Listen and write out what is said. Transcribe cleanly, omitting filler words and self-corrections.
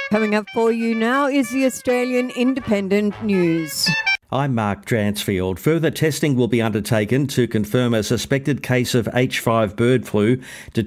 Coming up for you now is the Australian Independent News. I'm Mark Dransfield. Further testing will be undertaken to confirm a suspected case of H5 bird flu